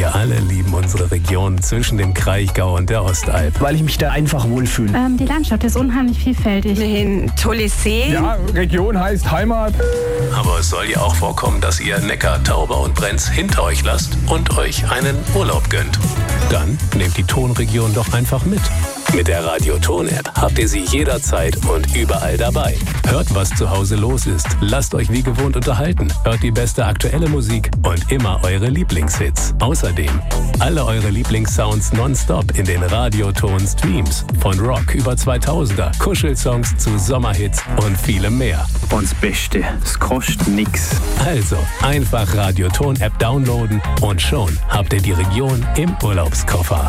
Wir alle lieben unsere Region zwischen dem Kraichgau und der Ostalb. Weil ich mich da einfach wohlfühle. Die Landschaft ist unheimlich vielfältig. Ein tolles See. Ja, Region heißt Heimat. Aber es soll ja auch vorkommen, dass ihr Neckar, Tauber und Brenz hinter euch lasst und euch einen Urlaub gönnt. Dann nehmt die Tonregion doch einfach mit. Mit der Radio-Ton-App habt ihr sie jederzeit und überall dabei. Hört, was zu Hause los ist. Lasst euch wie gewohnt unterhalten. Hört die beste aktuelle Musik und immer eure Lieblingshits. Außerdem alle eure Lieblingssounds nonstop in den Radio-Ton-Streams. Von Rock über 2000er, Kuschelsongs zu Sommerhits und vielem mehr. Und das Beste, es kostet nix. Also einfach Radio-Ton-App downloaden und schon habt ihr die Region im Urlaubskoffer.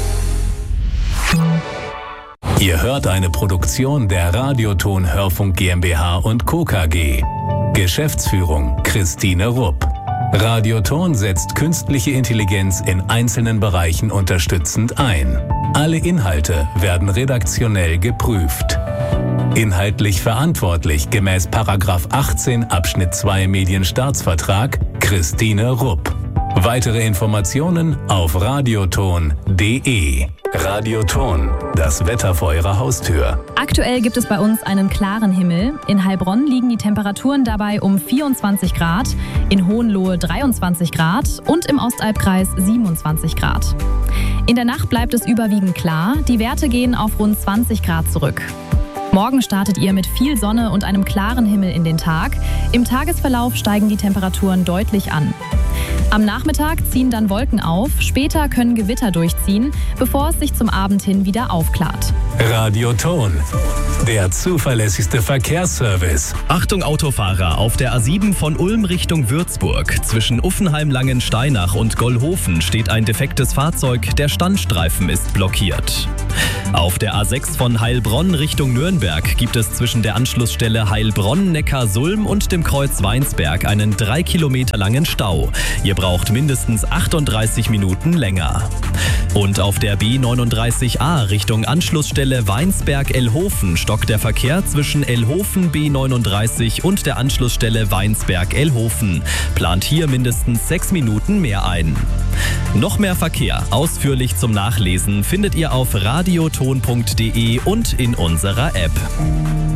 Ihr hört eine Produktion der Radioton Hörfunk GmbH und Co. KG. Geschäftsführung Christine Rupp. Radioton setzt künstliche Intelligenz in einzelnen Bereichen unterstützend ein. Alle Inhalte werden redaktionell geprüft. Inhaltlich verantwortlich gemäß § 18 Abschnitt 2 Medienstaatsvertrag Christine Rupp. Weitere Informationen auf radioton.de. Radioton, das Wetter vor Ihrer Haustür. Aktuell gibt es bei uns einen klaren Himmel. In Heilbronn liegen die Temperaturen dabei um 24 Grad, in Hohenlohe 23 Grad und im Ostalbkreis 27 Grad. In der Nacht bleibt es überwiegend klar. Die Werte gehen auf rund 20 Grad zurück. Morgen startet ihr mit viel Sonne und einem klaren Himmel in den Tag. Im Tagesverlauf steigen die Temperaturen deutlich an. Am Nachmittag ziehen dann Wolken auf, später können Gewitter durchziehen, bevor es sich zum Abend hin wieder aufklart. Radioton, der zuverlässigste Verkehrsservice. Achtung Autofahrer, auf der A7 von Ulm Richtung Würzburg. Zwischen Uffenheim-Langensteinach und Gollhofen steht ein defektes Fahrzeug, der Standstreifen ist blockiert. Auf der A6 von Heilbronn Richtung Nürnberg gibt es zwischen der Anschlussstelle Heilbronn-Neckar-Sulm und dem Kreuz Weinsberg einen 3 Kilometer langen Stau. Ihr braucht mindestens 38 Minuten länger. Und auf der B39a Richtung Anschlussstelle Weinsberg-Elhofen stockt der Verkehr zwischen Elhofen B39 und der Anschlussstelle Weinsberg-Elhofen. Plant hier mindestens 6 Minuten mehr ein. Noch mehr Verkehr, ausführlich zum Nachlesen, findet ihr auf radioton.de und in unserer App.